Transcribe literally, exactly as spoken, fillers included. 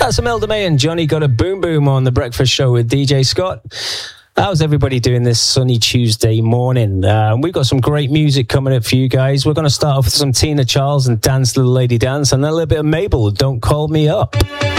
That's Imelda May and Johnny Got a Boom Boom on The Breakfast Show with D J Scott. How's everybody doing this sunny Tuesday morning? Uh, we've got some great music coming up for you guys. We're going to start off with some Tina Charles and Dance Little Lady Dance, and then a little bit of Mabel, Don't Call Me Up.